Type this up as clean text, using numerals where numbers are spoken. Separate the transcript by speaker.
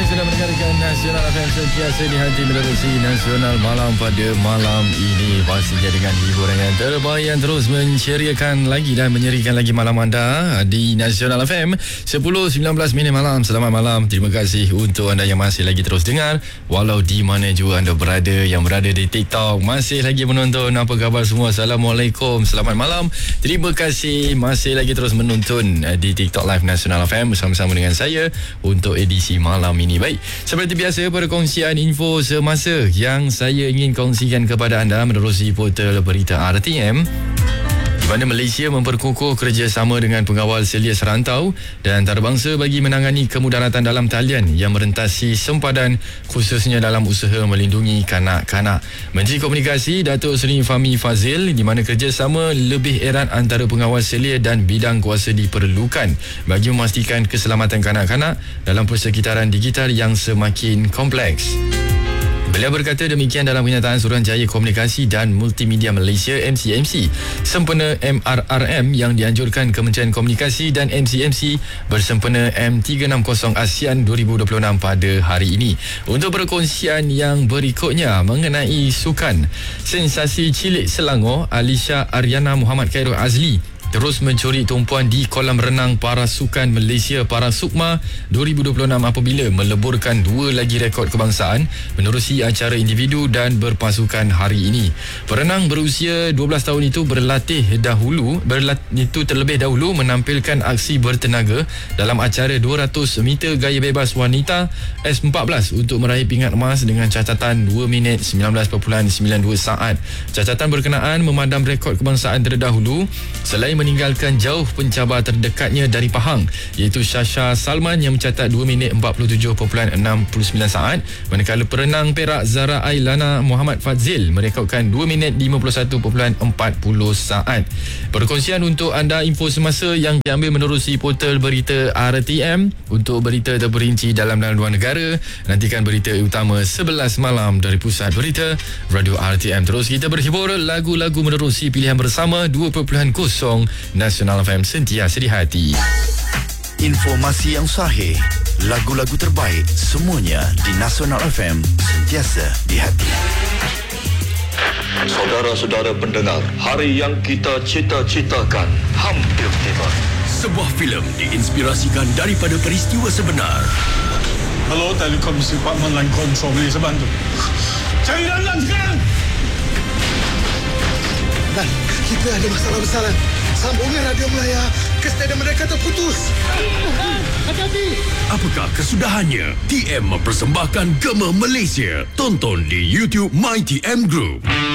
Speaker 1: yang sedang mendengarkan Nasional FM sentiasa di hati menerusi Nasional Malam pada malam ini. Pastinya dengan hiburan yang terbaik yang terus menceriakan lagi dan menyerikan lagi malam anda di Nasional FM 10.19 minit malam. Selamat malam. Terima kasih untuk anda yang masih lagi terus dengar, walau di mana juga anda berada, yang berada di TikTok masih lagi menonton. Apa khabar semua? Assalamualaikum, selamat malam. Terima kasih masih lagi terus menonton di TikTok Live Nasional FM bersama-sama dengan saya untuk edisi malam ini. Baik, seperti biasa perkongsian info semasa yang saya ingin kongsikan kepada anda menerusi portal berita RTM, di mana Malaysia memperkukuh kerjasama dengan pengawal selia serantau dan antarabangsa bagi menangani kemudaratan dalam talian yang merentasi sempadan khususnya dalam usaha melindungi kanak-kanak. Menteri Komunikasi Datuk Seri Fahmi Fadzil, di mana kerjasama lebih erat antara pengawal selia dan bidang kuasa diperlukan bagi memastikan keselamatan kanak-kanak dalam persekitaran digital yang semakin kompleks. Beliau berkata demikian dalam kenyataan Suruhanjaya Komunikasi dan Multimedia Malaysia MCMC sempena MRRM yang dianjurkan Kementerian Komunikasi dan MCMC bersempena M360 ASEAN 2026 pada hari ini. Untuk perkongsian yang berikutnya mengenai sukan, sensasi cilik Selangor Alisha Aryana Muhammad Khairul Azli terus mencuri tumpuan di kolam renang Parasukan Malaysia Parasukma 2026 apabila meleburkan 2 lagi rekod kebangsaan menerusi acara individu dan berpasukan hari ini. Perenang berusia 12 tahun itu terlebih dahulu menampilkan aksi bertenaga dalam acara 200 meter gaya bebas wanita S14 untuk meraih pingat emas dengan catatan 2 minit 19.92 saat. Catatan berkenaan memadam rekod kebangsaan terdahulu selain meninggalkan jauh pencabar terdekatnya dari Pahang iaitu Shasha Salman yang mencatat 2 minit 47.69 saat, manakala perenang Perak Zara Ailana Muhammad Fadzil merekodkan 2 minit 51.40 saat. Perkongsian untuk anda info semasa yang diambil menerusi portal berita RTM. Untuk berita terperinci dalam dan luar negara, nantikan berita utama 11 malam dari Pusat Berita Radio RTM. Terus kita berhibur lagu-lagu menerusi pilihan bersama 2.0 Nasional FM sentiasa di hati.
Speaker 2: Informasi yang sahih, lagu-lagu terbaik, semuanya di Nasional FM sentiasa di hati.
Speaker 3: Saudara-saudara pendengar, hari yang kita cita-citakan hampir tiba.
Speaker 4: Sebuah filem diinspirasikan daripada peristiwa sebenar.
Speaker 5: Hello, Telekomunikasi Department Line Control, boleh saya bantu? Cari dalam sekarang!
Speaker 6: Dan kita ada masalah besar. Sambungan radio Melaya ke stadium mereka terputus. Hati-hati.
Speaker 4: Apakah kesudahannya? TM mempersembahkan Gema Malaysia. Tonton di YouTube My TM Group.